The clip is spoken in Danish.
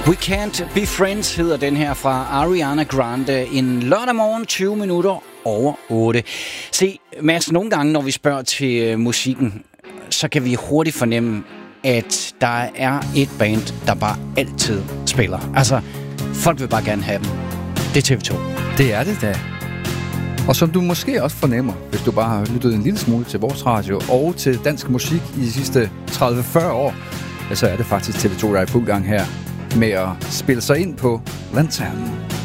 We Can't Be Friends hedder den her fra Ariana Grande. En lørdag morgen, 20 minutter over 8. Se, Mads, nogle gange, når vi spørger til musikken, så kan vi hurtigt fornemme, at der er et band, der bare altid spiller. Altså, folk vil bare gerne have dem. Det er TV2. Det er det da. Og som du måske også fornemmer, hvis du bare har lyttet en lille smule til vores radio og til dansk musik i de sidste 30-40 år, så er det faktisk TV2, der er i fuld gang her med at spille sig ind på Lanternen.